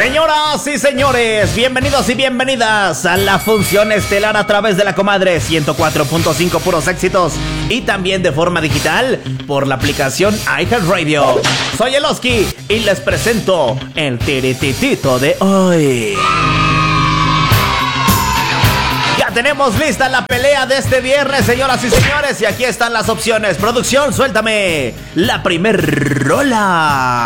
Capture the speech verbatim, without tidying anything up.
Señoras y señores, bienvenidos y bienvenidas a la función estelar a través de la comadre ciento cuatro punto cinco puros éxitos y también de forma digital por la aplicación iHeartRadio. Soy Eloski y les presento el tirititito de hoy. Ya tenemos lista la pelea de este viernes, señoras y señores, y aquí están las opciones. Producción, suéltame la primer rola.